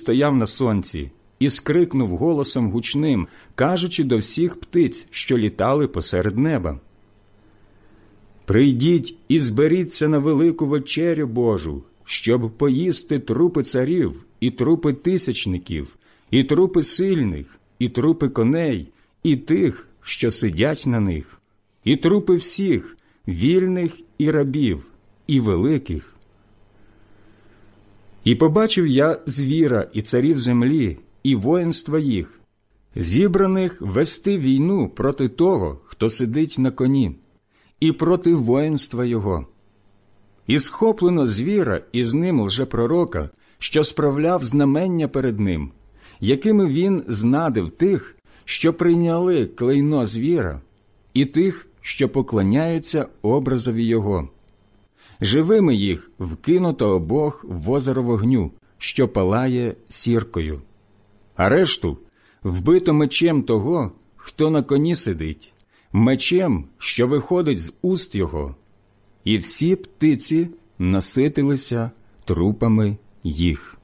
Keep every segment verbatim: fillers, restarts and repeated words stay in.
стояв на сонці, і скрикнув голосом гучним, кажучи до всіх птиць, що літали посеред неба: «Прийдіть і зберіться на велику вечерю Божу, щоб поїсти трупи царів, і трупи тисячників, і трупи сильних, і трупи коней, і тих, що сидять на них, і трупи всіх, вільних і рабів, і великих». І побачив я звіра і царів землі, і воїнства їх, зібраних вести війну проти того, хто сидить на коні, і проти воїнства його. І схоплено звіра і з ним лжепророка, що справляв знамення перед ним, якими він знадив тих, що прийняли клейно звіра, і тих, що поклоняються образові його. Живими їх вкинуто обох в озеро вогню, що палає сіркою. А решту вбито мечем того, хто на коні сидить, мечем, що виходить з уст його, і всі птиці наситилися трупами їх.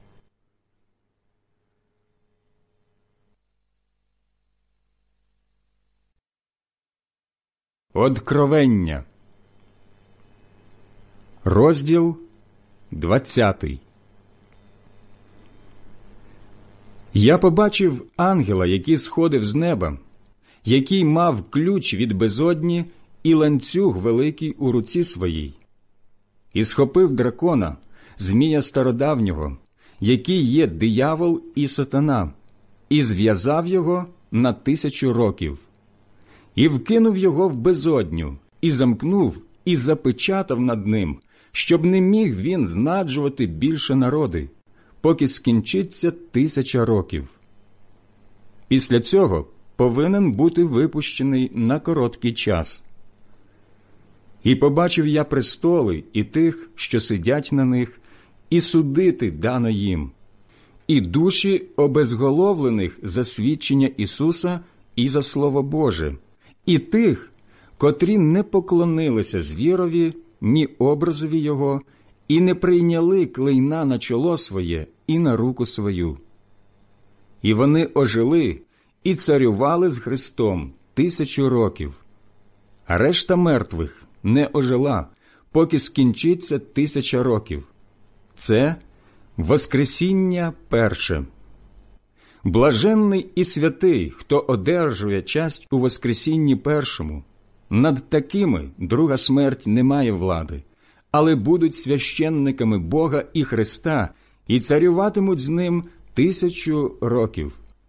Откровення. Розділ двадцятий. Я побачив ангела, який сходив з неба, який мав ключ від безодні і ланцюг великий у руці своїй. І схопив дракона, змія стародавнього, який є диявол і сатана, і зв'язав його на тисячу років. І вкинув його в безодню, і замкнув, і запечатав над ним, щоб не міг він знаджувати більше народи, поки скінчиться тисяча років. Після цього повинен бути випущений на короткий час. І побачив я престоли і тих, що сидять на них, і судити дано їм, і душі обезголовлених за свідчення Ісуса і за Слово Боже, і тих, котрі не поклонилися звірові, ні образові його, і не прийняли клейна на чоло своє і на руку свою. І вони ожили і царювали з Христом тисячу років. А решта мертвих не ожила, поки скінчиться тисяча років. Це воскресіння перше. Блаженний і святий, хто одержує часть у воскресінні першому. Над такими друга смерть не має влади, але будуть священниками Бога і Христа і царюватимуть з ним тисячу років.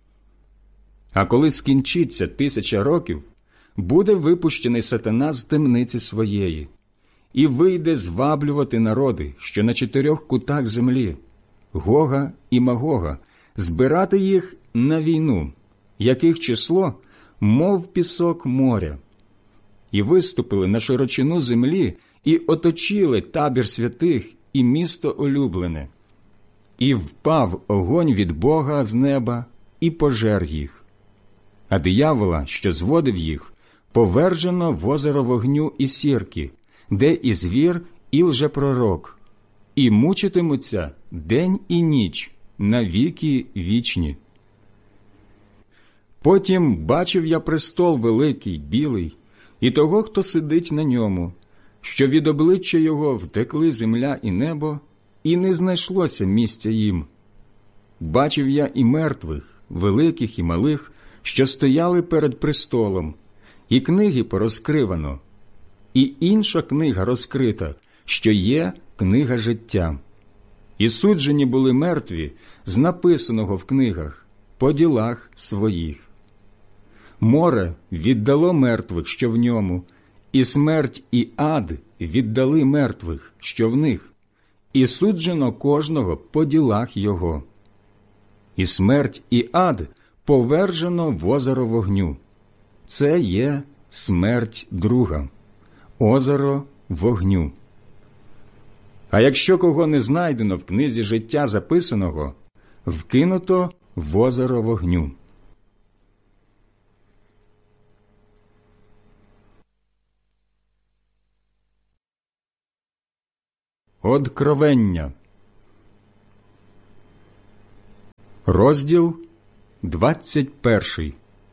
А коли скінчиться тисяча років, буде випущений сатана з темниці своєї і вийде зваблювати народи, що на чотирьох кутах землі, Гога і Магога, збирати їх на війну, яких число, мов пісок моря. І виступили на широчину землі, і оточили табір святих і місто улюблене. І впав огонь від Бога з неба, і пожер їх. А диявола, що зводив їх, повержено в озеро вогню і сірки, де і звір, і лжепророк, і мучитимуться день і ніч на віки вічні. Потім бачив я престол великий, білий, і того, хто сидить на ньому, що від обличчя його втекли земля і небо, і не знайшлося місця їм. Бачив я і мертвих, великих і малих, що стояли перед престолом, і книги порозкривано, і інша книга розкрита, що є книга життя. І суджені були мертві з написаного в книгах по ділах своїх. Море віддало мертвих, що в ньому, і смерть і ад віддали мертвих, що в них, і суджено кожного по ділах його. І смерть і ад повержено в озеро вогню. Це є смерть друга, озеро вогню. А якщо кого не знайдено в книзі життя записаного, вкинуто в озеро вогню. Откровення. Розділ двадцять перший.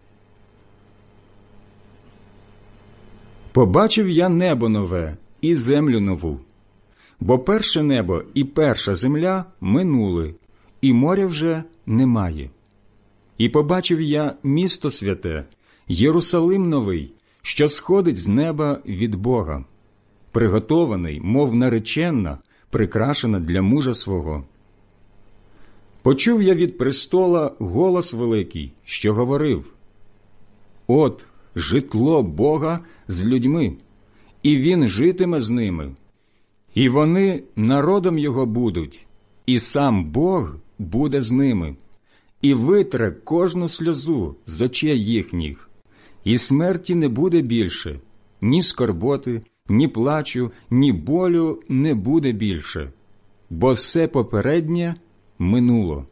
Побачив я небо нове і землю нову, бо перше небо і перша земля минули, і моря вже немає. І побачив я місто святе, Єрусалим новий, що сходить з неба від Бога, приготований, мов наречена, прикрашена для мужа свого. Почув я від престола голос великий, що говорив: «От житло Бога з людьми, і Він житиме з ними, і вони народом Його будуть, і сам Бог буде з ними, і витре кожну сльозу з очей їхніх, і смерті не буде більше, ні скорботи, ні плачу, ні болю не буде більше, бо все попереднє минуло».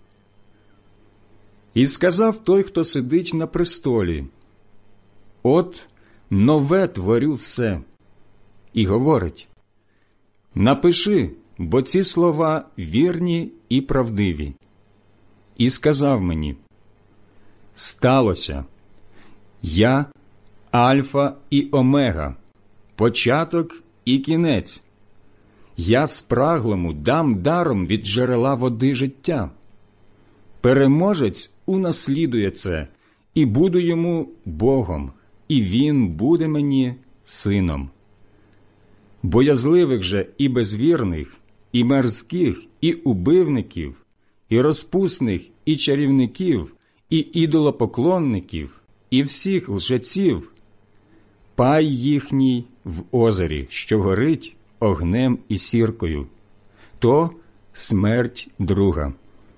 І сказав той, хто сидить на престолі: «От нове творю все». І говорить: «Напиши, бо ці слова вірні і правдиві». І сказав мені: «Сталося. Я Альфа і Омега, початок і кінець. Я спраглому дам даром від джерела води життя. Переможець унаслідує це, і буду йому Богом, і він буде мені сином. Боязливих же і безвірних, і мерзких, і убивників, і розпусних, і чарівників, і ідолопоклонників, і всіх лжеців, пай їхній в озері, що горить огнем і сіркою, то смерть друга».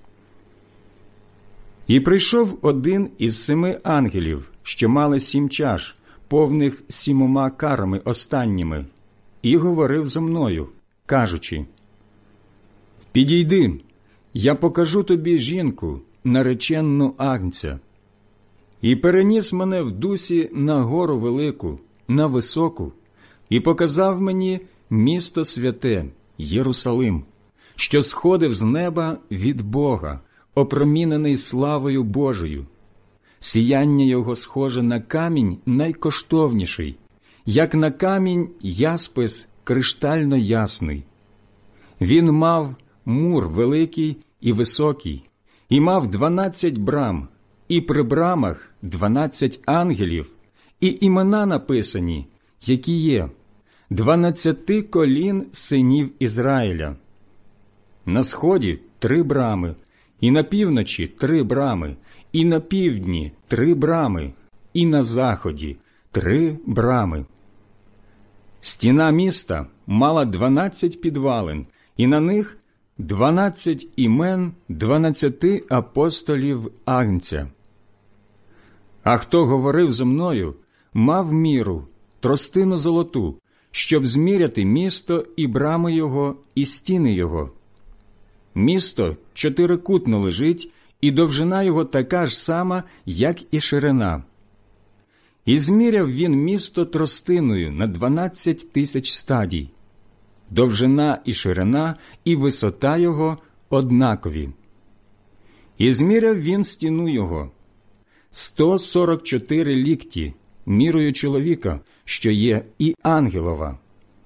І прийшов один із семи ангелів, що мали сім чаш, повних сімома карами останніми, і говорив зо мною, кажучи: «Підійди, я покажу тобі жінку, нареченну Агнця». І переніс мене в дусі на гору велику, на високу, і показав мені місто святе, Єрусалим, що сходив з неба від Бога, опромінений славою Божою. Сіяння його схоже на камінь найкоштовніший, як на камінь яспис криштально ясний. Він мав мур великий і високий, і мав дванадцять брам, і при брамах дванадцять ангелів, і імена написані, які є, дванадцяти колін синів Ізраїля. На сході три брами, і на півночі три брами, і на півдні три брами, і на заході три брами. Стіна міста мала дванадцять підвалин, і на них дванадцять імен дванадцяти апостолів Агнця. А хто говорив зо мною, мав міру, тростину золоту, щоб зміряти місто і брами його, і стіни його. Місто чотирикутно лежить, і довжина його така ж сама, як і ширина. І зміряв він місто тростиною на дванадцять тисяч стадій. Довжина і ширина, і висота його однакові. І зміряв він стіну його сто сорок чотири лікті, мірою чоловіка, що є і ангелова.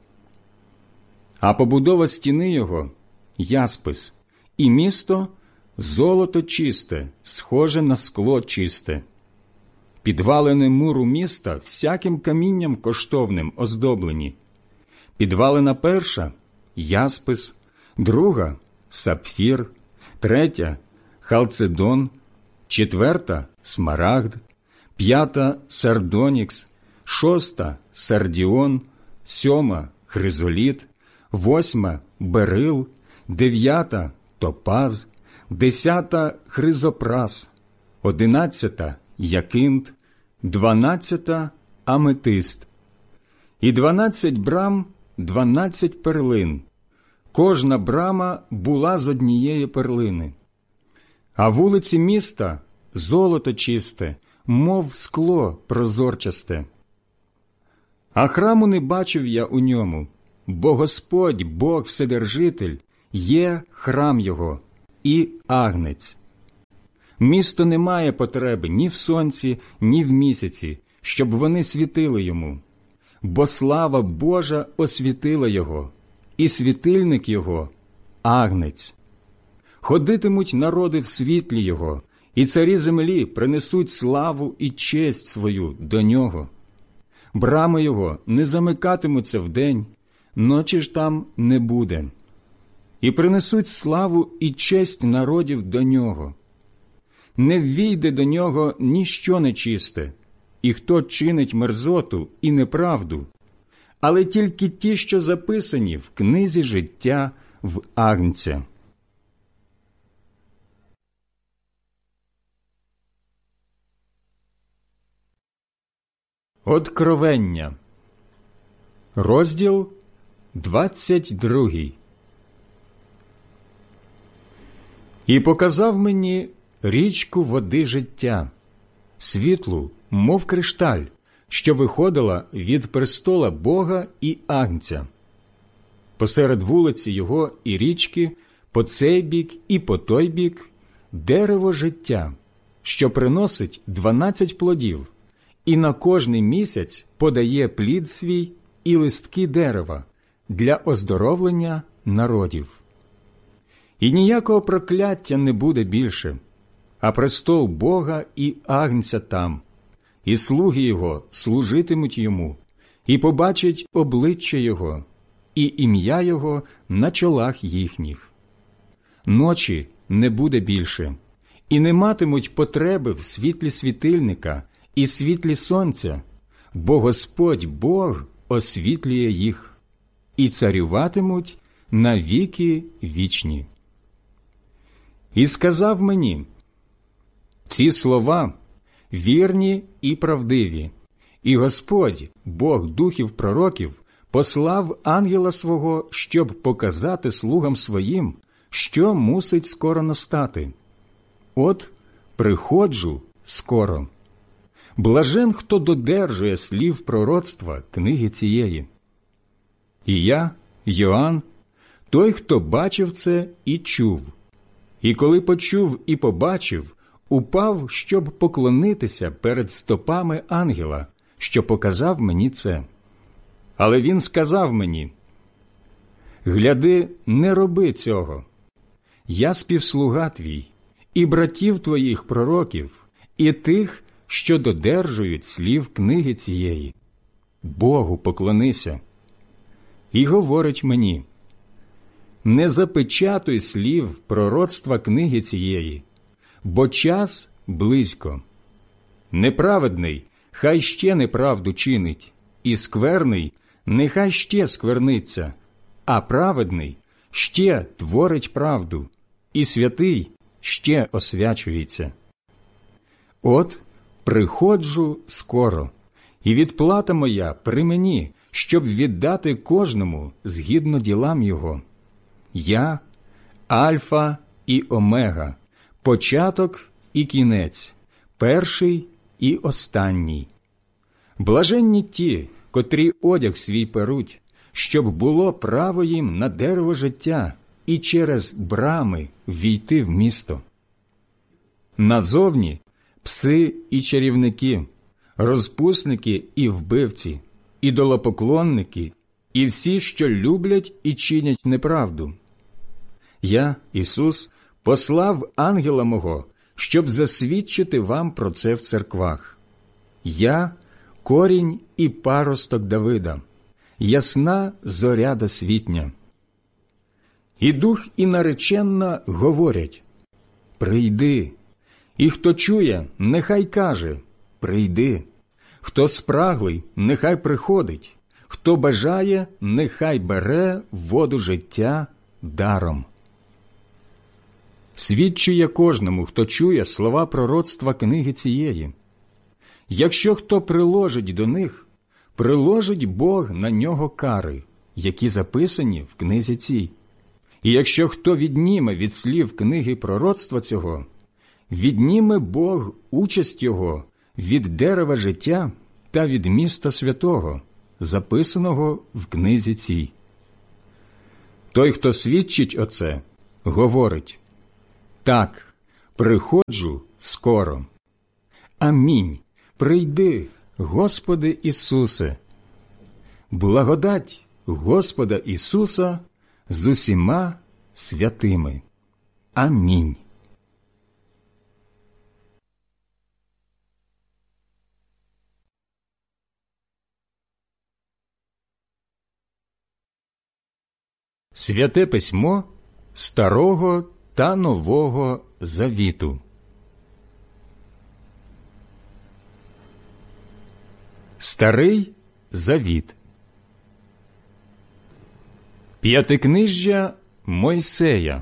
А побудова стіни його – яспис, і місто – золото чисте, схоже на скло чисте. Підвалини муру міста всяким камінням коштовним оздоблені. Підвалина перша – яспис, друга – сапфір, третя – халцедон, четверта – смарагд, п'ята – сардонікс, шоста – сардіон, сьома – хризоліт, восьма – берил, дев'ята – топаз, десята – хризопрас, одинадцята – якинт, дванадцята – аметист. І дванадцять брам – дванадцять перлин. Кожна брама була з однієї перлини. А вулиці міста – золото чисте, мов скло прозорчасте. А храму не бачив я у ньому, бо Господь, Бог Вседержитель, є храм його і Агнець. Місто не має потреби ні в сонці, ні в місяці, щоб вони світили йому. Бо слава Божа освітила його, і світильник його – агнець. Ходитимуть народи в світлі його, і царі землі принесуть славу і честь свою до нього. Брами його не замикатимуться вдень, ночі ж там не буде. І принесуть славу і честь народів до нього. Не ввійде до нього ніщо нечисте, і хто чинить мерзоту і неправду, але тільки ті, що записані в книзі життя в Агнця. Откровення. Розділ двадцять другий. І показав мені річку води життя, світлу, мов кришталь, що виходила від престола Бога і Агнця. Посеред вулиці його і річки, по цей бік і по той бік, дерево життя, що приносить дванадцять плодів, і на кожний місяць подає плід свій і листки дерева для оздоровлення народів. І ніякого прокляття не буде більше, а престол Бога і Агнця там, і слуги його служитимуть йому, і побачать обличчя його, і ім'я його на чолах їхніх. Ночі не буде більше, і не матимуть потреби в світлі світильника і світлі сонця, бо Господь Бог освітлює їх, і царюватимуть на віки вічні. І сказав мені: ці слова вірні і правдиві, і Господь, Бог духів пророків, послав ангела свого, щоб показати слугам своїм, що мусить скоро настати. От приходжу скоро. Блажен, хто додержує слів пророцтва книги цієї. І я, Йоанн, той, хто бачив це і чув. І коли почув і побачив, упав, щоб поклонитися перед стопами ангела, що показав мені це. Але він сказав мені: «Гляди, не роби цього. Я співслуга твій, і братів твоїх пророків, і тих, що додержують слів книги цієї. Богу поклонися». І говорить мені: «Не запечатуй слів пророцтва книги цієї, бо час близько. Неправедний хай ще неправду чинить, і скверний нехай ще скверниться, а праведний ще творить правду, і святий ще освячується. От приходжу скоро, і відплата моя при мені, щоб віддати кожному згідно ділам його. Я – Альфа і Омега, початок і кінець, перший і останній. Блаженні ті, котрі одяг свій перуть, щоб було право їм на дерево життя і через брами війти в місто. Назовні пси і чарівники, розпусники і вбивці, ідолопоклонники і всі, що люблять і чинять неправду. Я, Ісус, послав ангела мого, щоб засвідчити вам про це в церквах. Я – корінь і паросток Давида, ясна зоря досвітня. І дух, і нареченна говорять: «Прийди». І хто чує, нехай каже: «Прийди». Хто спраглий, нехай приходить. Хто бажає, нехай бере воду життя даром. Свідчу я кожному, хто чує слова пророцтва книги цієї. Якщо хто приложить до них, приложить Бог на нього кари, які записані в книзі цій. І якщо хто відніме від слів книги пророцтва цього, відніме Бог участь його від дерева життя та від міста святого, записаного в книзі цій. Той, хто свідчить оце, говорить: «Так, приходжу скоро. Амінь. Прийди, Господи Ісусе. Благодать Господа Ісуса з усіма святими. Амінь. Святе письмо Старого та Нового Завіту. Старий Завіт. П'ятикнижжя Мойсея.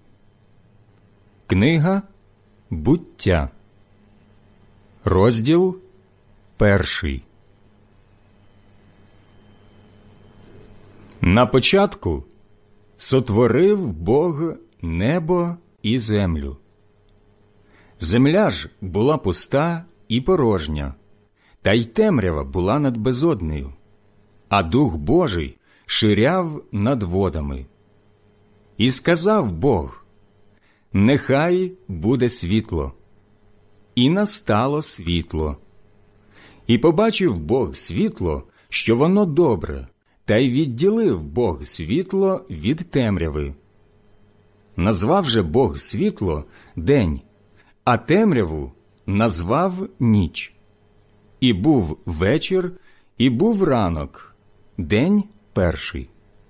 Книга Буття. Розділ перший. На початку сотворив Бог небо і землю. Земля ж була пуста і порожня, та й темрява була над безоднею, а Дух Божий ширяв над водами. І сказав Бог: «Нехай буде світло». І настало світло. І побачив Бог світло, що воно добре, та й відділив Бог світло від темряви. Назвав же Бог світло день, а темряву назвав ніч. І був вечір, і був ранок, день перший.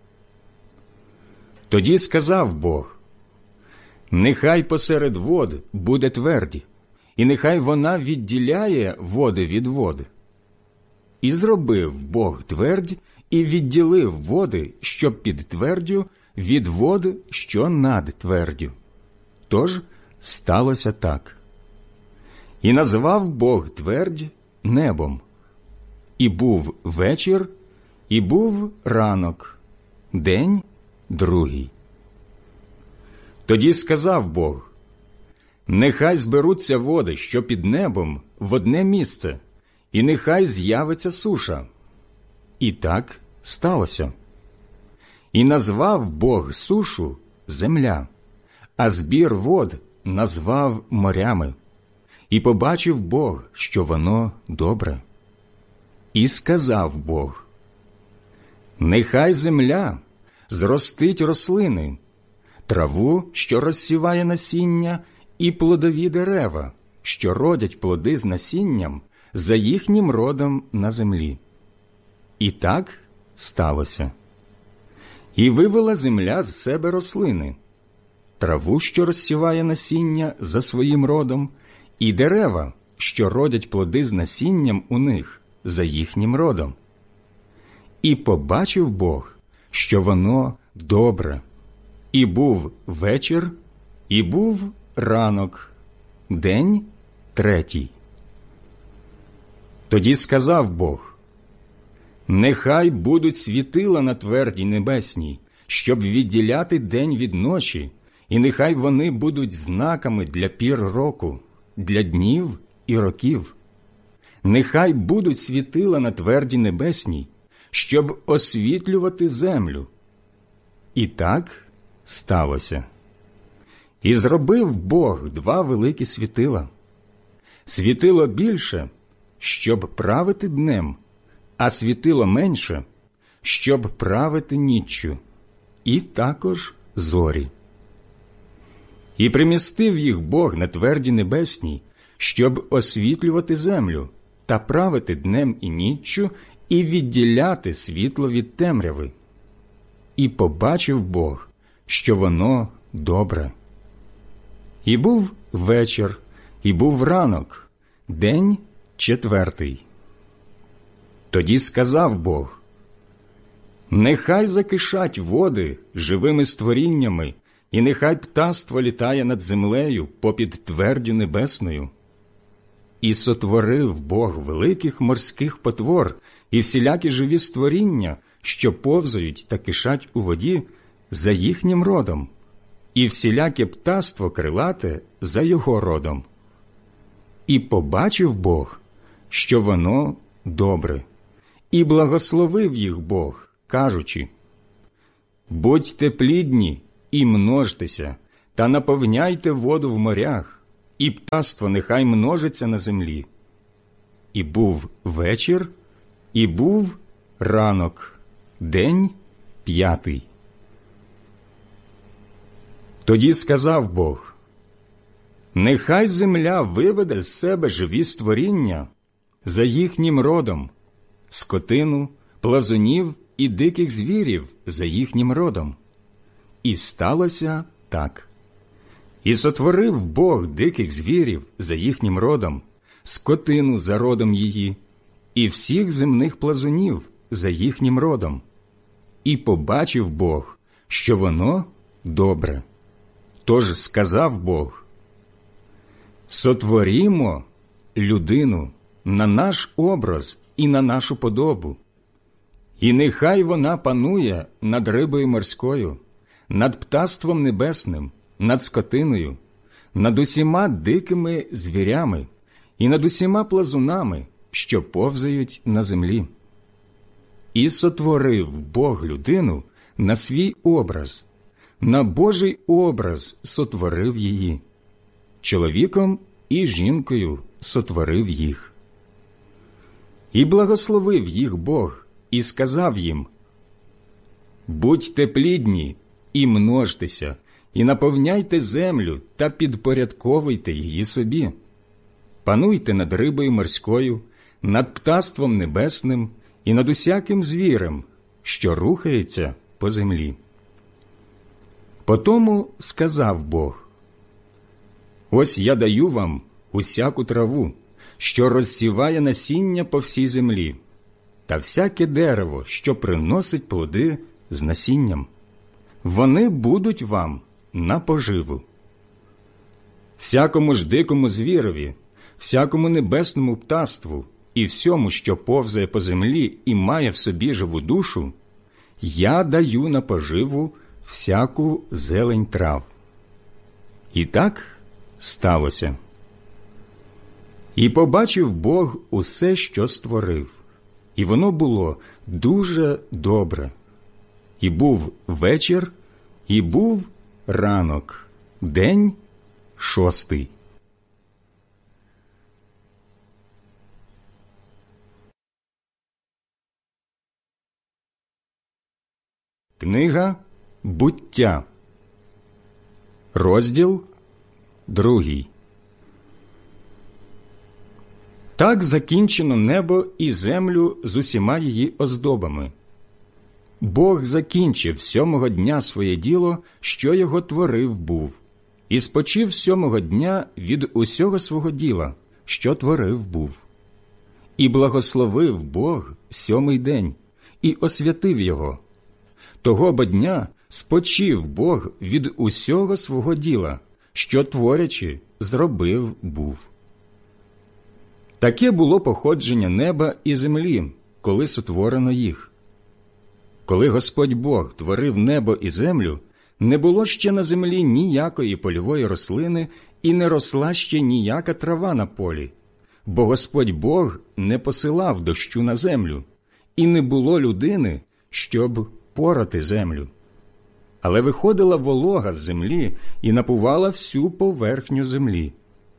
Тоді сказав Бог: «Нехай посеред вод буде твердь, і нехай вона відділяє води від вод». І зробив Бог твердь, і відділив води, що під твердю, від вод, що над твердю. Тож сталося так. І назвав Бог твердь небом. І був вечір, і був ранок, день другий. Тоді сказав Бог: «Нехай зберуться води, що під небом, в одне місце, і нехай з'явиться суша». І так сталося. І назвав Бог сушу земля, а збір вод назвав морями. І побачив Бог, що воно добре. І сказав Бог: «Нехай земля зростить рослини, траву, що розсіває насіння, і плодові дерева, що родять плоди з насінням за їхнім родом на землі». І так сталося. І вивела земля з себе рослини, траву, що розсіває насіння за своїм родом, і дерева, що родять плоди з насінням у них за їхнім родом. І побачив Бог, що воно добре. І був вечір, і був ранок, день третій. Тоді сказав Бог: «Нехай будуть світила на твердій небесній, щоб відділяти день від ночі, і нехай вони будуть знаками для пір року, для днів і років. Нехай будуть світила на твердій небесній, щоб освітлювати землю». І так сталося. І зробив Бог два великі світила. Світило більше, щоб правити днем, а світило менше, щоб правити ніччю, і також зорі. І примістив їх Бог на тверді небесній, щоб освітлювати землю та правити днем і ніччю, і відділяти світло від темряви. І побачив Бог, що воно добре. І був вечір, і був ранок, день четвертий. Тоді сказав Бог: «Нехай закишать води живими створіннями, і нехай птаство літає над землею попід твердю небесною». І сотворив Бог великих морських потвор і всілякі живі створіння, що повзають та кишать у воді за їхнім родом, і всіляке птаство крилате за його родом. І побачив Бог, що воно добре, і благословив їх Бог, кажучи: «Будьте плідні і множтеся, та наповняйте воду в морях, і птаство нехай множиться на землі. І був вечір, і був ранок, день п'ятий. Тоді сказав Бог: нехай земля виведе з себе живі створіння за їхнім родом, скотину, плазунів і диких звірів за їхнім родом. І сталося так. І сотворив Бог диких звірів за їхнім родом, скотину за родом її, і всіх земних плазунів за їхнім родом. І побачив Бог, що воно добре. Тож сказав Бог: сотворімо людину на наш образ і на нашу подобу, і нехай вона панує над рибою морською, над птаством небесним, над скотиною, над усіма дикими звірями і над усіма плазунами, що повзають на землі. І сотворив Бог людину на свій образ, на Божий образ сотворив її, чоловіком і жінкою сотворив їх. І благословив їх Бог, і сказав їм: будьте плідні і множтеся, і наповняйте землю та підпорядковуйте її собі. Пануйте над рибою морською, над птаством небесним і над усяким звірем, що рухається по землі. Потому сказав Бог: ось я даю вам усяку траву, що розсіває насіння по всій землі, та всяке дерево, що приносить плоди з насінням. Вони будуть вам на поживу. Всякому ж дикому звірові, всякому небесному птаству і всьому, що повзає по землі і має в собі живу душу, я даю на поживу всяку зелень трав. І так сталося. І побачив Бог усе, що створив, і воно було дуже добре. І був вечір, і був ранок, день шостий. Книга «Буття», розділ другий. Так закінчено небо і землю з усіма її оздобами. Бог закінчив сьомого дня своє діло, що його творив був, і спочив сьомого дня від усього свого діла, що творив був. І благословив Бог сьомий день, і освятив його. Того бо дня спочив Бог від усього свого діла, що, творячи, зробив був. Таке було походження неба і землі, коли сотворено їх. Коли Господь Бог творив небо і землю, не було ще на землі ніякої польової рослини і не росла ще ніяка трава на полі, бо Господь Бог не посилав дощу на землю, і не було людини, щоб порати землю. Але виходила волога з землі і напувала всю поверхню землі.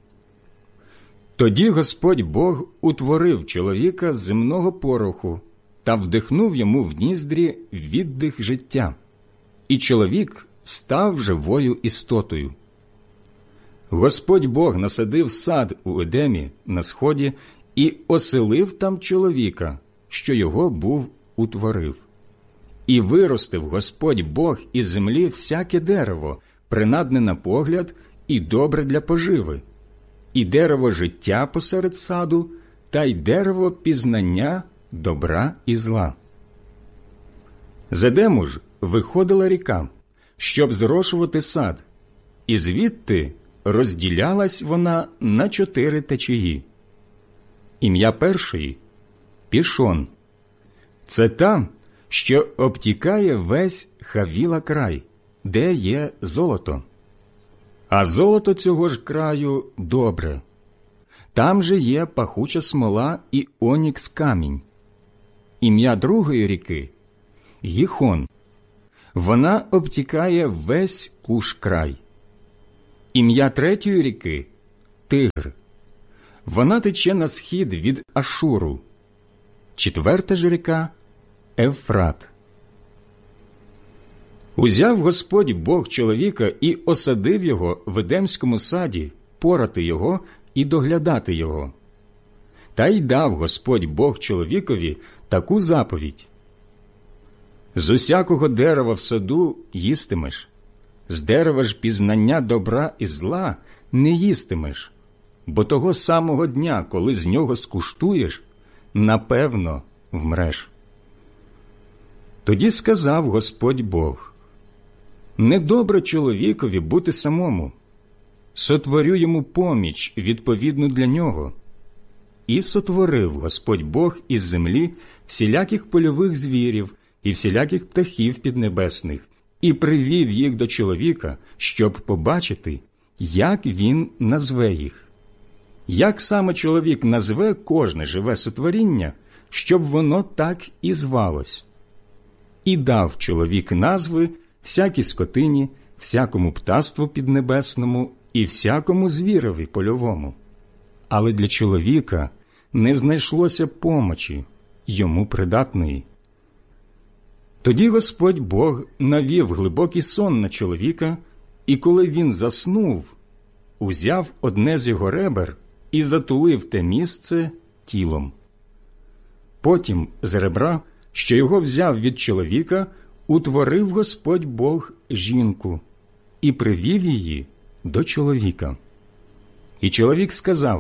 Тоді Господь Бог утворив чоловіка з земного пороху та вдихнув йому в ніздрі віддих життя, і чоловік став живою істотою. Господь Бог насадив сад у Едемі на сході і оселив там чоловіка, що його був утворив. І виростив Господь Бог із землі всяке дерево, принадне на погляд і добре для поживи, і дерево життя посеред саду, та й дерево пізнання добра і зла. З Едему ж виходила ріка, щоб зрошувати сад, і звідти розділялась вона на чотири течії. Ім'я першої – Пішон. Це та, що обтікає весь Хавіла край, де є золото. А золото цього ж краю добре. Там же є пахуча смола і онікс камінь. Ім'я другої ріки – Гіхон. Вона обтікає весь Куш край. Ім'я третьої ріки – Тигр. Вона тече на схід від Ашуру. Четверта ж ріка – Евфрат. Узяв Господь Бог чоловіка і осадив його в Едемському саді, порати його і доглядати його. Та й дав Господь Бог чоловікові таку заповідь: «З усякого дерева в саду їстимеш, з дерева ж пізнання добра і зла не їстимеш, бо того самого дня, коли з нього скуштуєш, напевно вмреш». Тоді сказав Господь Бог: «Недобре чоловікові бути самому, сотворю йому поміч відповідну для нього». І сотворив Господь Бог із землі всіляких польових звірів і всіляких птахів піднебесних, і привів їх до чоловіка, щоб побачити, як він назве їх. Як саме чоловік назве кожне живе сотворіння, щоб воно так і звалось. І дав чоловік назви всякій скотині, всякому птаству піднебесному і всякому звірові польовому. Але для чоловіка не знайшлося помочі йому придатної. Тоді Господь Бог навів глибокий сон на чоловіка, і коли він заснув, узяв одне з його ребер і затулив те місце тілом. Потім з ребра, що його взяв від чоловіка, утворив Господь Бог жінку і привів її до чоловіка. І чоловік сказав: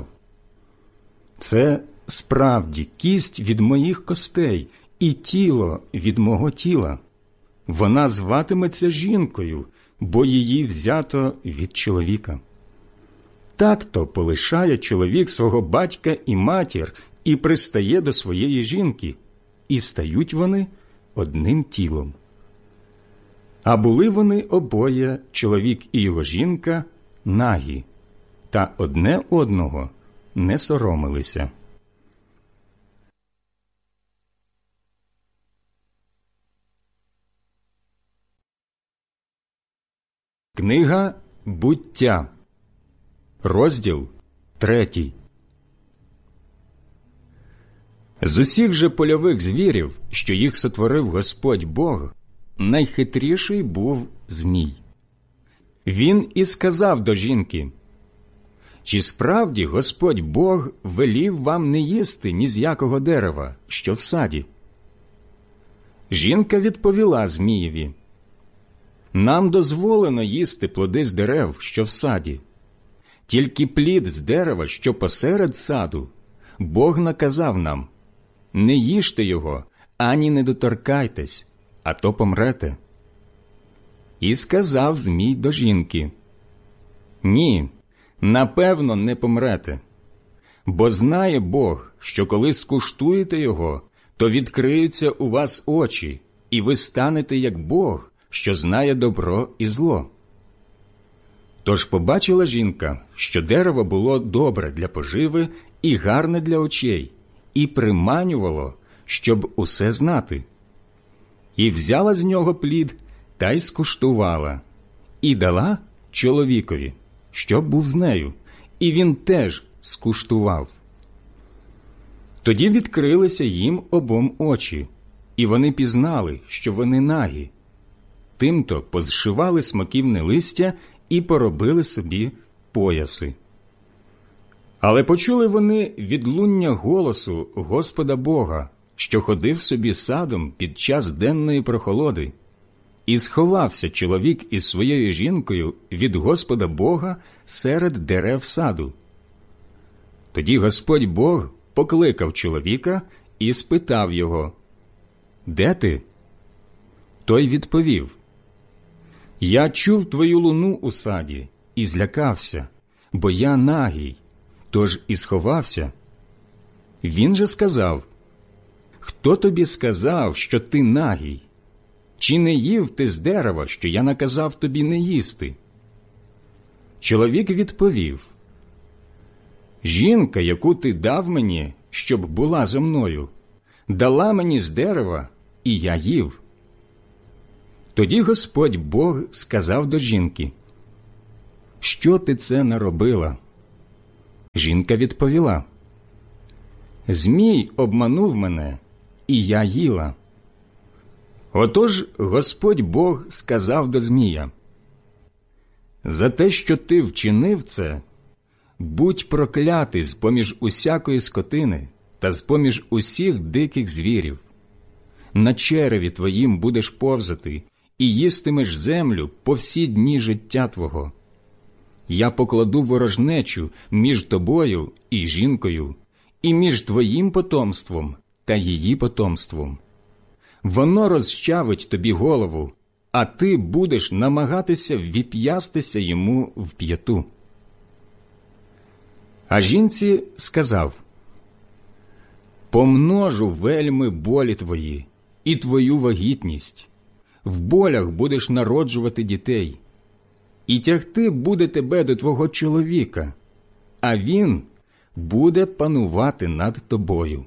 «Це справді кість від моїх костей і тіло від мого тіла. Вона зватиметься жінкою, бо її взято від чоловіка». Так-то полишає чоловік свого батька і матір і пристає до своєї жінки, і стають вони одним тілом. А були вони обоє, чоловік і його жінка, нагі, та одне одного не соромилися. Книга «Буття», розділ третій. З усіх же польових звірів, що їх сотворив Господь Бог, найхитріший був змій. Він і сказав до жінки: «Чи справді Господь Бог велів вам не їсти ні з якого дерева, що в саді?» Жінка відповіла Змієві: «Нам дозволено їсти плоди з дерев, що в саді. Тільки плід з дерева, що посеред саду, Бог наказав нам: не їжте його, ані не доторкайтесь, а то помрете». І сказав Змій до жінки: «Ні, напевно, не помрете. Бо знає Бог, що коли скуштуєте його, то відкриються у вас очі, і ви станете як Бог, що знає добро і зло». Тож побачила жінка, що дерево було добре для поживи і гарне для очей, і приманювало, щоб усе знати. І взяла з нього плід та й скуштувала, і дала чоловікові, щоб був з нею, і він теж скуштував. Тоді відкрилися їм обом очі, і вони пізнали, що вони нагі. Тимто позшивали смоківне листя і поробили собі пояси. Але почули вони відлуння голосу Господа Бога, що ходив собі садом під час денної прохолоди. І сховався чоловік із своєю жінкою від Господа Бога серед дерев саду. Тоді Господь Бог покликав чоловіка і спитав його: «Де ти?» Той відповів: «Я чув твою луну у саді і злякався, бо я нагий, тож і сховався». Він же сказав: «Хто тобі сказав, що ти нагий? Чи не їв ти з дерева, що я наказав тобі не їсти?» Чоловік відповів: «Жінка, яку ти дав мені, щоб була зо мною, дала мені з дерева, і я їв». Тоді Господь Бог сказав до жінки: «Що ти це наробила? Жінка відповіла: «Змій обманув мене, і я їла». Отож Господь Бог сказав до змія: «За те, що ти вчинив це, будь проклятий з-поміж усякої скотини та з-поміж усіх диких звірів. На череві твоїм будеш повзати і їстимеш землю по всі дні життя твого. Я покладу ворожнечу між тобою і жінкою, і між твоїм потомством та її потомством. Воно розчавить тобі голову, а ти будеш намагатися ввіп'ястися йому в п'яту». А жінці сказав: «Помножу вельми болі твої і твою вагітність, в болях будеш народжувати дітей, і тягти буде тебе до твого чоловіка, а він буде панувати над тобою».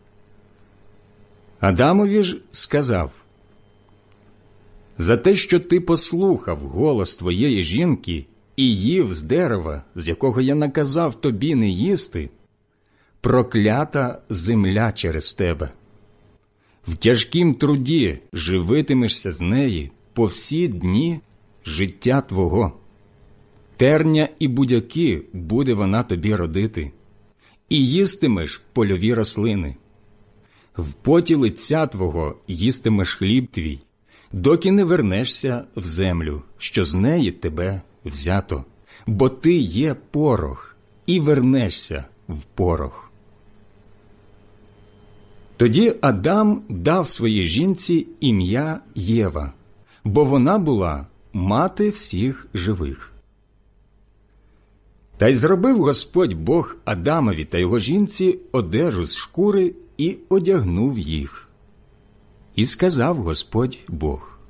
Адамові ж сказав: «За те, що ти послухав голос твоєї жінки і їв з дерева, з якого я наказав тобі не їсти, проклята земля через тебе. В тяжкім труді живитимешся з неї по всі дні життя твого. Терня і будяки буде вона тобі родити, і їстимеш польові рослини. В поті лиця твого їстимеш хліб твій, доки не вернешся в землю, що з неї тебе взято, бо ти є порох, і вернешся в порох». Тоді Адам дав своїй жінці ім'я Єва, бо вона була мати всіх живих. Та й зробив Господь Бог Адамові та його жінці одежу з шкури і одягнув їх. І сказав Господь Бог: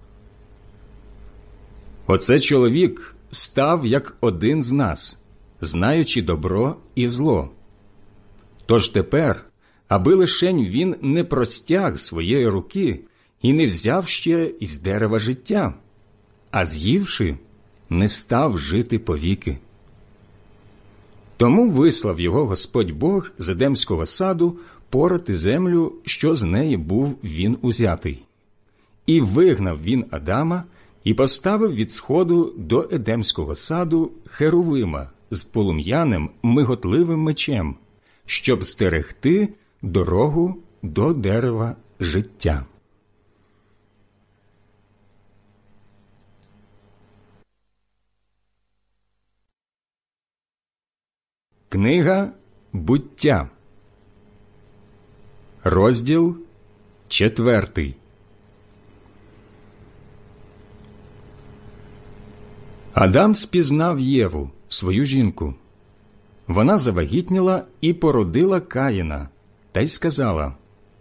«Оце чоловік став як один з нас, знаючи добро і зло. Тож тепер, аби лишень він не простяг своєї руки і не взяв ще із дерева життя, а з'ївши, не став жити повіки». Тому вислав його Господь Бог з Едемського саду порати землю, що з неї був він узятий. І вигнав він Адама, і поставив від сходу до Едемського саду херувима з полум'яним миготливим мечем, щоб стерегти дорогу до дерева життя. Книга «Буття», розділ четвертий. Адам спізнав Єву, свою жінку. Вона завагітніла і породила Каїна, та й сказала: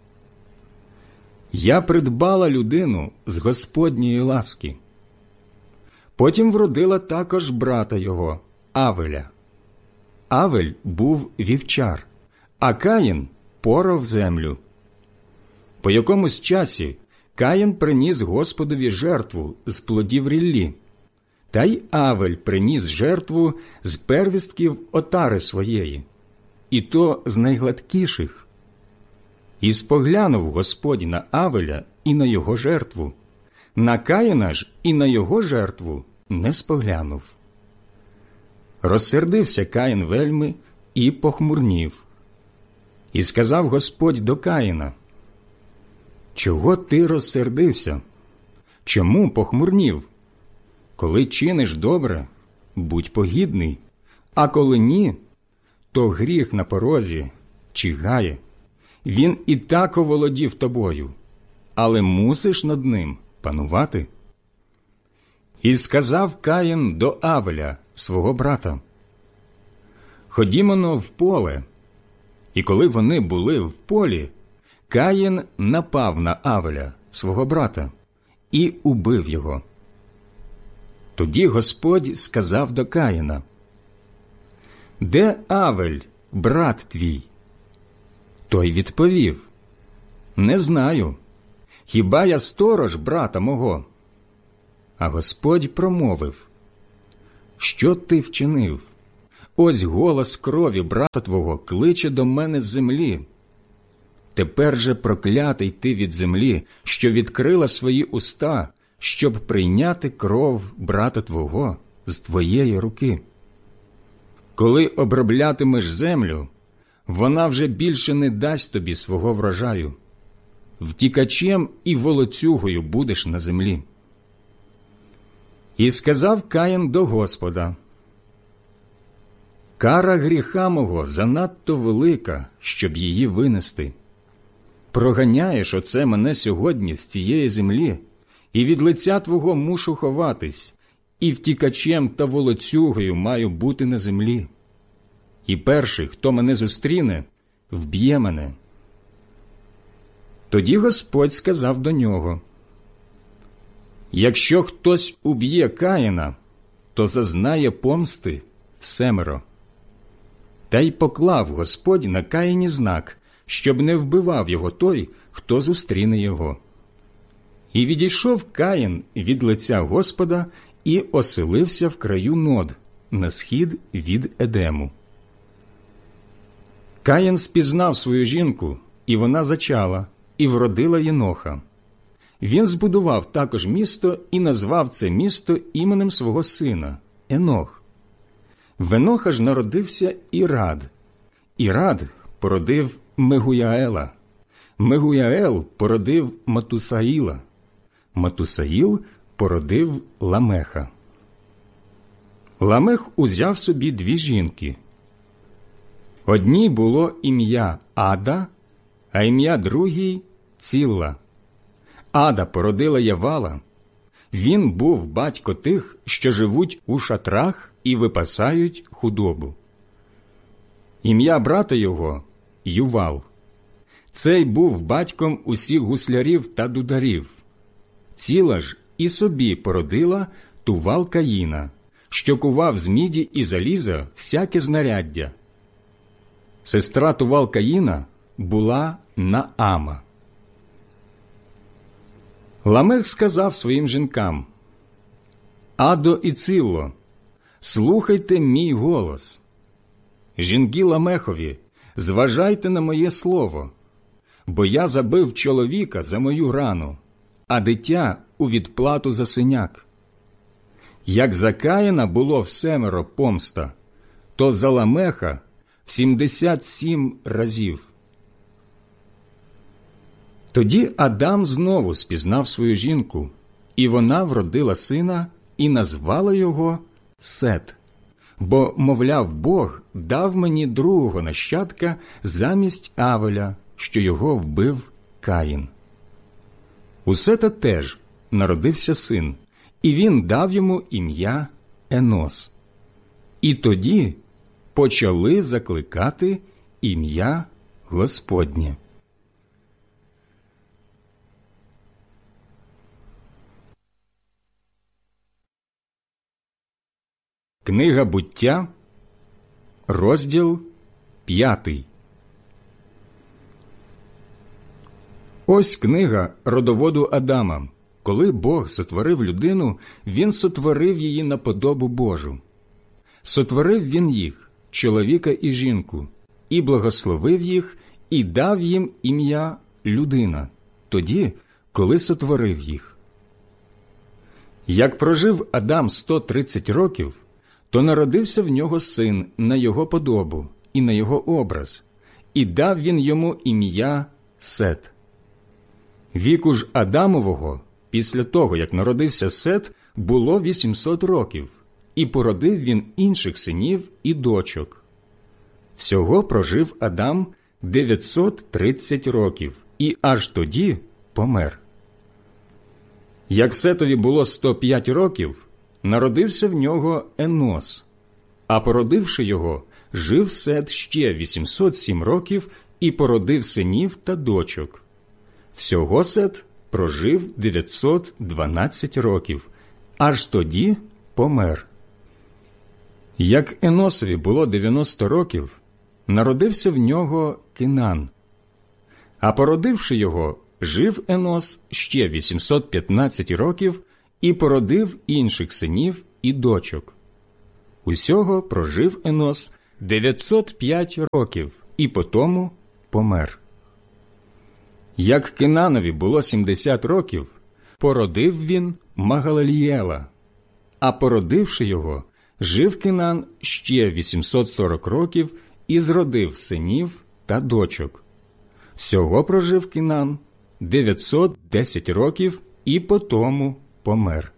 «Я придбала людину з Господньої ласки». Потім вродила також брата його, Авеля. Авель був вівчар, а Каїн порав землю. По якомусь часі Каїн приніс Господові жертву з плодів ріллі, та й Авель приніс жертву з первістків отари своєї, і то з найгладкіших. І споглянув Господь на Авеля і на його жертву, на Каїна ж і на його жертву не споглянув. Розсердився Каїн вельми і похмурнів. І сказав Господь до Каїна: «Чого ти розсердився? Чому похмурнів? Коли чиниш добре, будь погідний, а коли ні, то гріх на порозі чигає. Він і так оволодів тобою, але мусиш над ним панувати». І сказав Каїн до Авеля, свого брата: «Ходімо-но в поле». І коли вони були в полі, Каїн напав на Авеля, свого брата, і убив його. Тоді Господь сказав до Каїна: «Де Авель, брат твій?» Той відповів: «Не знаю. Хіба я сторож брата мого?» А Господь промовив: «Що ти вчинив? ось голос крові брата твого кличе до мене з землі. Тепер же проклятий ти від землі, що відкрила свої уста, щоб прийняти кров брата твого з твоєї руки. Коли оброблятимеш землю, вона вже більше не дасть тобі свого врожаю. Втікачем і волоцюгою будеш на землі. І сказав Каїн до Господа: кара гріха мого занадто велика, щоб її винести. Проганяєш оце мене сьогодні з цієї землі, і від лиця твого мушу ховатись, і втікачем та волоцюгою маю бути на землі. І перший, хто мене зустріне, вб'є мене. Тоді Господь сказав до нього: якщо хтось уб'є Каїна, то зазнає помсти всемеро. Та й поклав Господь на Каїні знак, щоб не вбивав його той, хто зустріне його. І відійшов Каїн від лиця Господа і оселився в краю Нод, на схід від Едему. Каїн спізнав свою жінку, і вона зачала, і вродила Єноха. Він збудував також місто і назвав це місто іменем свого сина – Енох. В Еноха ж народився Ірад. Ірад породив Мегуяела. Мегуяел породив Матусаїла. Матусаїл породив Ламеха. Ламех узяв собі дві жінки. Одній було ім'я Ада, а ім'я другій – Цілла. Ада породила Явала. Він був батько тих, що живуть у шатрах і випасають худобу. Ім'я брата його – Ювал. Цей був батьком усіх гуслярів та дударів. Ціла ж і собі породила Тувал Каїна, що кував з міді і заліза всяке знаряддя. Сестра Тувал Каїна була Наама. Ламех сказав своїм жінкам: Адо і Цилло, слухайте мій голос. Жінки Ламехові, зважайте на моє слово, бо я забив чоловіка за мою рану, а дитя у відплату за синяк. Як за Каїна було всемеро помста, то за Ламеха в сімдесят сім разів. Тоді Адам знову спізнав свою жінку, і вона вродила сина і назвала його Сет, бо, мовляв, Бог дав мені другого нащадка замість Авеля, що його вбив Каїн. У Сета теж народився син, і він дав йому ім'я Енос. І тоді почали закликати ім'я Господнє. Книга Буття, розділ п'ятий. Ось книга родоводу Адама. Коли Бог сотворив людину, Він сотворив її на подобу Божу. Сотворив Він їх, чоловіка і жінку, і благословив їх, і дав їм ім'я людина, тоді, коли сотворив їх. Як прожив Адам сто тридцять років, то народився в нього син на його подобу і на його образ, і дав він йому ім'я Сет. Віку ж Адамового, після того, як народився Сет, було вісімсот років, і породив він інших синів і дочок. Всього прожив Адам дев'ятсот тридцять років, і аж тоді помер. Як Сетові було сто п'ять років, народився в нього Енос, а породивши його, жив Сет ще вісімсот сім років і породив синів та дочок. Всього Сет прожив дев'ятсот дванадцять років, аж тоді помер. Як Еносові було дев'яносто років, народився в нього Кинан. А породивши його, жив Енос ще вісімсот п'ятнадцять років і породив інших синів і дочок. Усього прожив Енос дев'ятсот п'ять років і потому помер. Як Кенанові було сімдесят років, породив він Магалалієла, а породивши його, жив Кенан ще вісімсот сорок років і зродив синів та дочок. Всього прожив Кенан дев'ятсот десять років і потому помер.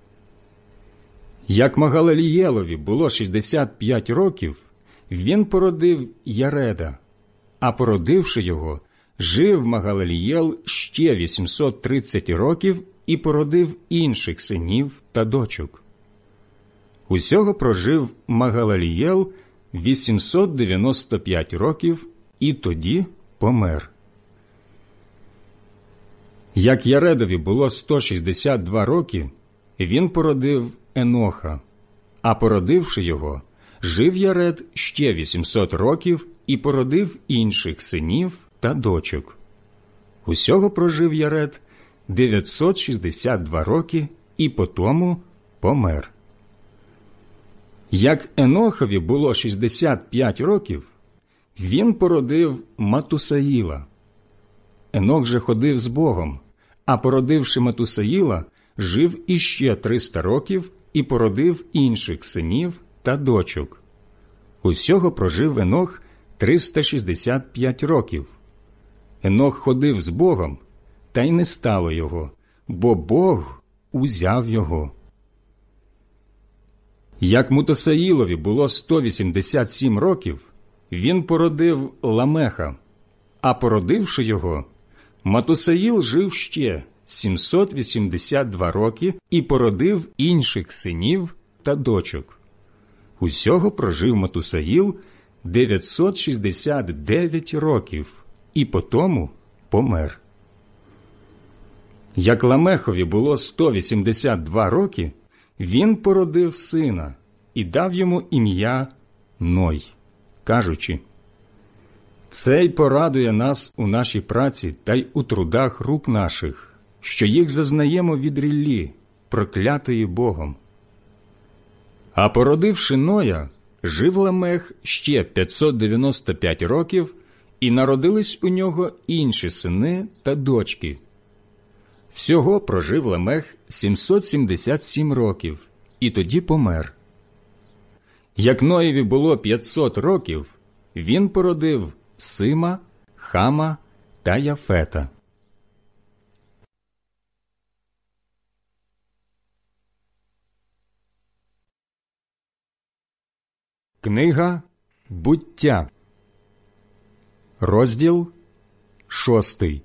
Як Магалалієлові було шістдесят п'ять років, він породив Яреда, а породивши його, жив Магалалієл ще вісімсот тридцять років і породив інших синів та дочок. Усього прожив Магалалієл вісімсот дев'яносто п'ять років і тоді помер. Як Яредові було сто шістдесят два роки, він породив Еноха, а породивши його, жив Яред ще вісімсот років і породив інших синів та дочок. Усього прожив Яред дев'ятсот шістдесят два роки і потому помер. Як Енохові було шістдесят п'ять років, він породив Матусаїла. Енох же ходив з Богом, а породивши Матусаїла, жив іще триста років і породив інших синів та дочок. Усього прожив Енох триста шістдесят п'ять років. Енох ходив з Богом, та й не стало його, бо Бог узяв його. Як Матусаїлові було сто вісімдесят сім років, він породив Ламеха, а породивши його, Матусаїл жив ще сімсот вісімдесят два роки і породив інших синів та дочок. Усього прожив Матусаїл дев'ятсот шістдесят дев'ять років і потому помер. Як Ламехові було сто вісімдесят два роки, він породив сина і дав йому ім'я Ной, кажучи: «Цей порадує нас у нашій праці та й у трудах рук наших, що їх зазнаємо від ріллі, проклятої Богом». А породивши Ноя, жив Ламех ще п'ятсот дев'яносто п'ять років, і народились у нього інші сини та дочки. Всього прожив Ламех сімсот сімдесят сім років, і тоді помер. Як Ноєві було п'ятсот років, він породив Сима, Хама та Яфета. Книга Буття, розділ шостий.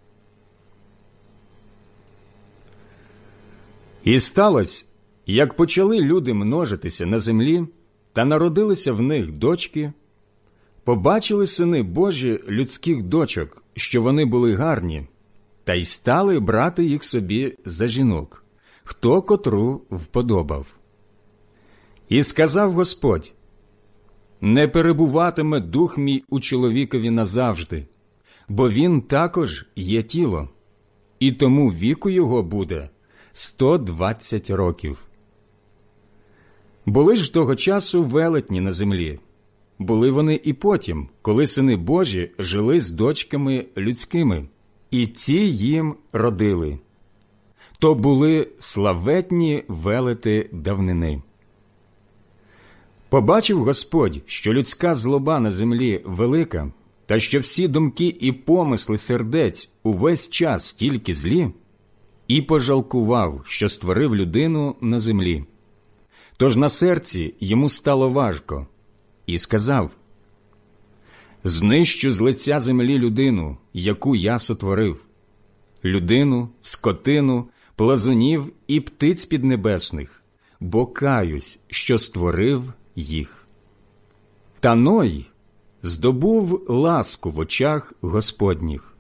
І сталося, як почали люди множитися на землі, та народилися в них дочки, побачили сини Божі людських дочок, що вони були гарні, та й стали брати їх собі за жінок, хто котру вподобав. І сказав Господь: «Не перебуватиме дух мій у чоловікові назавжди, бо він також є тіло, і тому віку його буде сто двадцять років». Були ж того часу велетні на землі. Були вони і потім, коли сини Божі жили з дочками людськими, і ті їм родили. То були славетні велети давнини. Побачив Господь, що людська злоба на землі велика, та що всі думки і помисли сердець увесь час тільки злі, і пожалкував, що створив людину на землі. Тож на серці йому стало важко, і сказав: «Знищу з лиця землі людину, яку я сотворив, людину, скотину, плазунів і птиць піднебесних, бо каюсь, що створив їх». Та Ной здобув ласку в очах Господніх.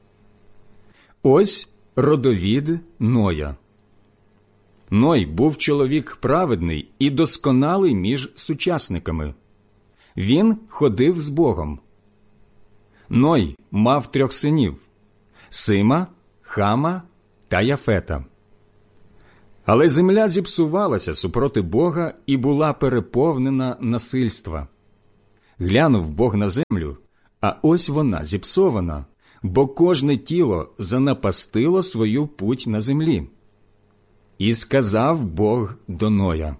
Ось родовід Ноя. Ной був чоловік праведний і досконалий між сучасниками. Він ходив з Богом. Ной мав трьох синів – Сима, Хама та Яфета. Але земля зіпсувалася супроти Бога і була переповнена насильства. Глянув Бог на землю, а ось вона зіпсована, бо кожне тіло занапастило свою путь на землі. І сказав Бог до Ноя: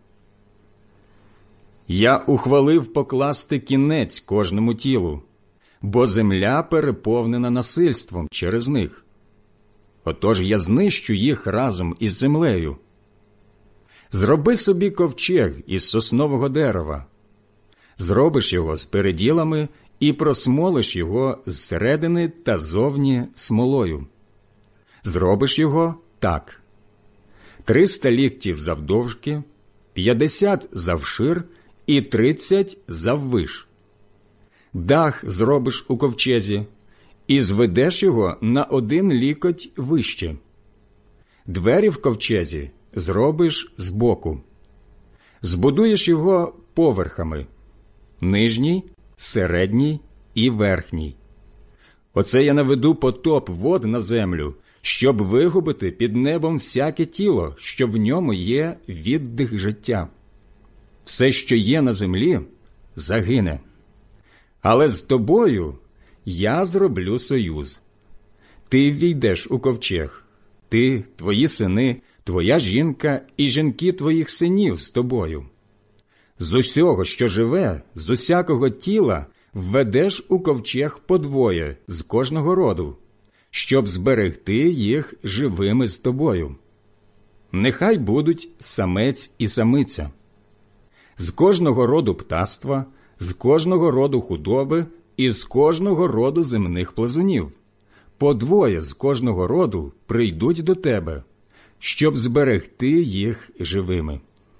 «Я ухвалив покласти кінець кожному тілу, бо земля переповнена насильством через них. Отож я знищу їх разом із землею. Зроби собі ковчег із соснового дерева, зробиш його з переділами і просмолиш його зсередини та зовні смолою. Зробиш його так: триста ліктів завдовжки, п'ятдесят завшир і тридцять заввиш. Дах зробиш у ковчезі і зведеш його на один лікоть вище. Двері в ковчезі зробиш збоку. Збудуєш його поверхами – нижній, середній і верхній. Оце я наведу потоп вод на землю, щоб вигубити під небом всяке тіло, що в ньому є віддих життя. Все, що є на землі, загине. Але з тобою я зроблю союз. Ти ввійдеш у ковчег, ти, твої сини, твоя жінка і жінки твоїх синів з тобою. З усього, що живе, з усякого тіла введеш у ковчег по двоє з кожного роду, щоб зберегти їх живими з тобою. Нехай будуть самець і самиця. З кожного роду птаства, з кожного роду худоби і з кожного роду земних плазунів. По двоє з кожного роду прийдуть до тебе, щоб зберегти їх живими.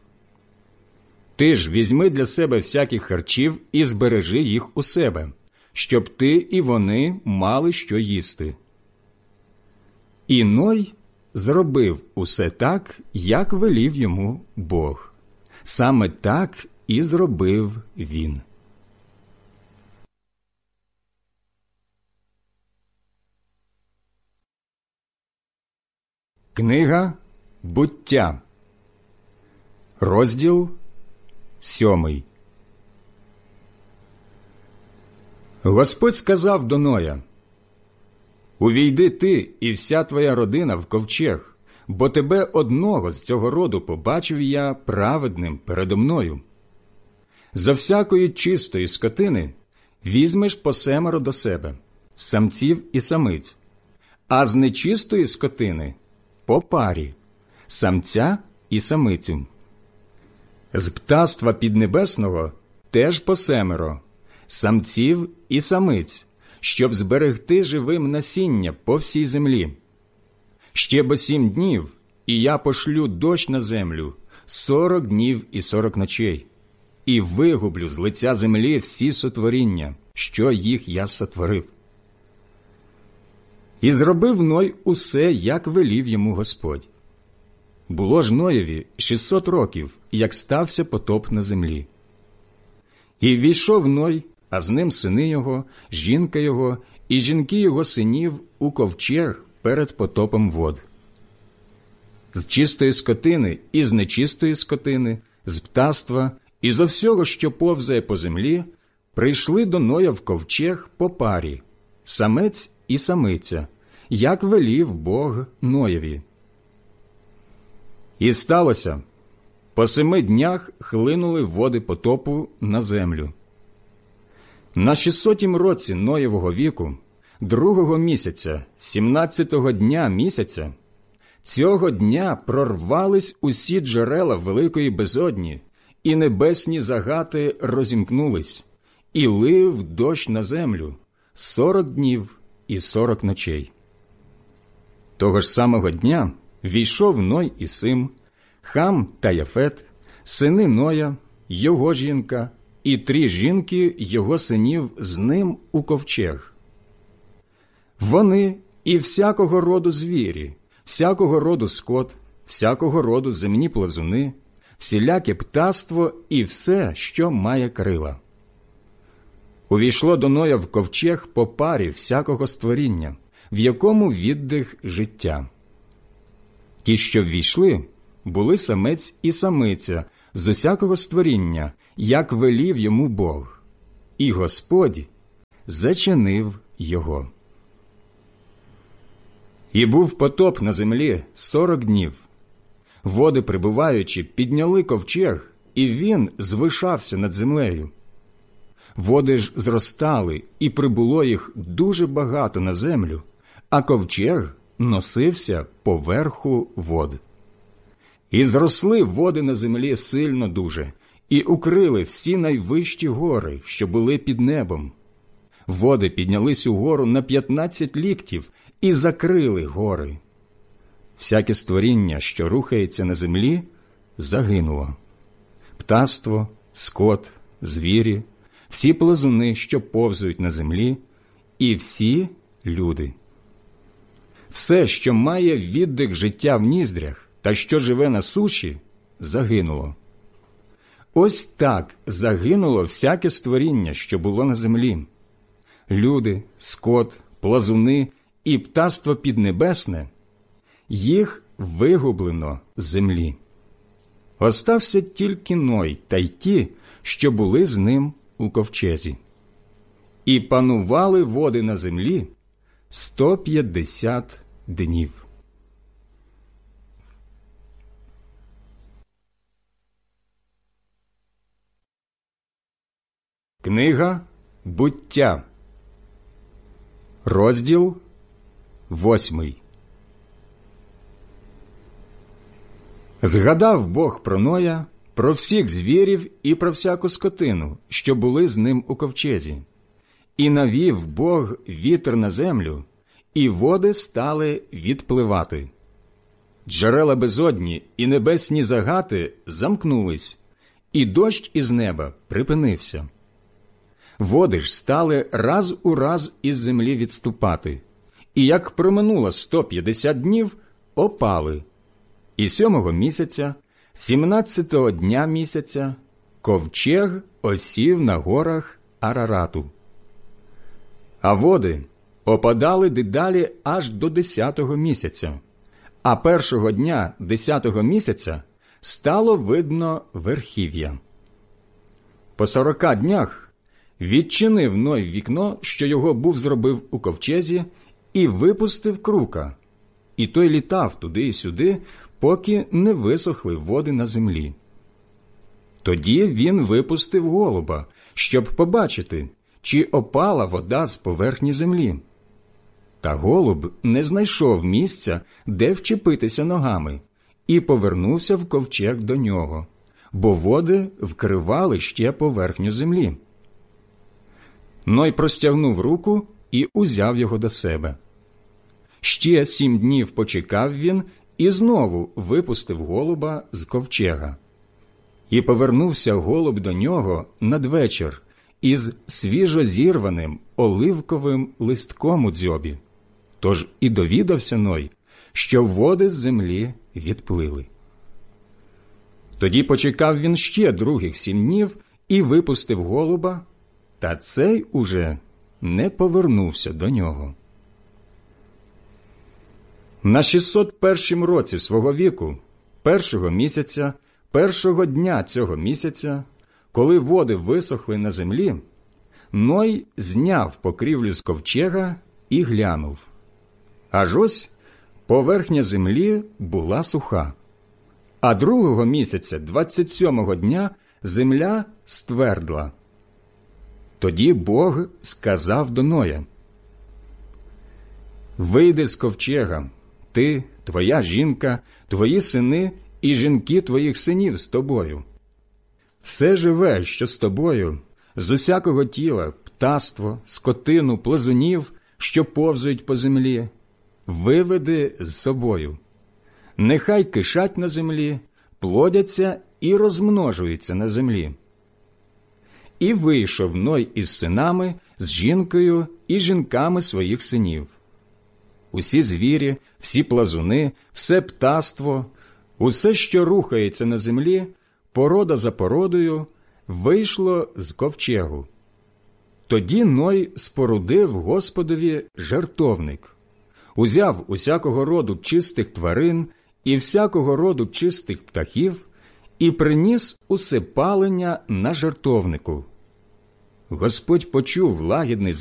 Ти ж візьми для себе всяких харчів і збережи їх у себе, щоб ти і вони мали що їсти. І Ной зробив усе так, як велів йому Бог. Саме так і зробив він. Книга Буття, розділ сьомий. Господь сказав до Ноя: «Увійди ти і вся твоя родина в ковчег, бо тебе одного з цього роду побачив я праведним передо мною. За всякої чистої скотини візьмеш по семеро до себе, самців і самиць, а з нечистої скотини – по парі, самця і самицю. З птаства піднебесного теж по семеро, самців і самиць, щоб зберегти живим насіння по всій землі. Ще бо сім днів, і я пошлю дощ на землю сорок днів і сорок ночей, і вигублю з лиця землі всі сотворіння, що їх я сотворив». І зробив Ной усе, як велів йому Господь. Було ж Ноєві шістсот років, як стався потоп на землі. І ввійшов Ной, а з ним сини його, жінка його і жінки його синів у ковчег перед потопом вод. З чистої скотини і з нечистої скотини, з птаства і зо всього, що повзає по землі, прийшли до Ноя в ковчег по парі, самець і самиця, як велів Бог Ноєві. І сталося, по семи днях хлинули води потопу на землю. На шістсотім році Ноєвого віку, другого місяця, сімнадцятого дня місяця, цього дня прорвались усі джерела великої безодні, і небесні загати розімкнулись, і лив дощ на землю сорок днів і сорок ночей. Того ж самого дня війшов Ной і Сим, Хам та Яфет, сини Ноя, його жінка і три жінки його синів з ним у ковчег. Вони і всякого роду звірі, всякого роду скот, всякого роду земні плазуни, всіляке птаство і все, що має крила. Увійшло до Ноя в ковчег по парі всякого створіння, в якому віддих життя. Ті, що ввійшли, були самець і самиця з усякого створіння, як велів йому Бог, і Господь зачинив його. І був потоп на землі сорок днів. Води, прибуваючи, підняли ковчег, і він звишався над землею. Води ж зростали, і прибуло їх дуже багато на землю, а ковчег носився поверху вод. І зросли води на землі сильно дуже, і укрили всі найвищі гори, що були під небом. Води піднялись угору на п'ятнадцять ліктів і закрили гори. Всяке створіння, що рухається на землі, загинуло. Птаство, скот, звірі, всі плазуни, що повзують на землі, і всі люди. Все, що має віддих життя в ніздрях та що живе на суші, загинуло. Ось так загинуло всяке створіння, що було на землі. Люди, скот, плазуни і птаство піднебесне, їх вигублено з землі. Остався тільки Ной та й ті, що були з ним у ковчезі. І панували води на землі сто п'ятдесят днів. Книга Буття, розділ восьмий. Згадав Бог про Ноя, про всіх звірів і про всяку скотину, що були з ним у ковчезі. І навів Бог вітер на землю, і води стали відпливати. Джерела безодні і небесні загати замкнулись, і дощ із неба припинився. Води ж стали раз у раз із землі відступати, і як проминуло сто п'ятдесят днів, опали. І сьомого місяця, сімнадцятого дня місяця, ковчег осів на горах Арарату. А води опадали дедалі аж до десятого місяця, а першого дня десятого місяця стало видно верхів'я. По сорока днях відчинив Ной вікно, що його був зробив у ковчезі, і випустив крука, і той літав туди і сюди, поки не висохли води на землі. Тоді він випустив голуба, щоб побачити, чи опала вода з поверхні землі. Та голуб не знайшов місця, де вчепитися ногами, і повернувся в ковчег до нього, бо води вкривали ще поверхню землі. Ной простягнув руку і узяв його до себе. Ще сім днів почекав він і знову випустив голуба з ковчега. І повернувся голуб до нього надвечір із свіжозірваним оливковим листком у дзьобі. Тож і довідався Ной, що води з землі відплили. Тоді почекав він ще других сім днів і випустив голуба, та цей уже не повернувся до нього. На шістсот першому році свого віку, першого місяця, першого дня цього місяця, коли води висохли на землі, Ной зняв покрівлю з ковчега і глянув. Аж ось поверхня землі була суха. А другого місяця, двадцять сьомого дня, земля ствердла. Тоді Бог сказав до Ноя: «Вийди з ковчега, ти, твоя жінка, твої сини і жінки твоїх синів з тобою. Все живе, що з тобою, з усякого тіла, птаство, скотину, плазунів, що повзають по землі, виведи з собою. Нехай кишать на землі, плодяться і розмножуються на землі». І вийшов Ной із синами, з жінкою і жінками своїх синів. Усі звірі, всі плазуни, все птаство, усе, що рухається на землі, порода за породою, вийшло з ковчегу. Тоді Ной спорудив Господові жертовник, узяв усякого роду чистих тварин і всякого роду чистих птахів, і приніс усе палення на жертовнику. Господь почув лагідний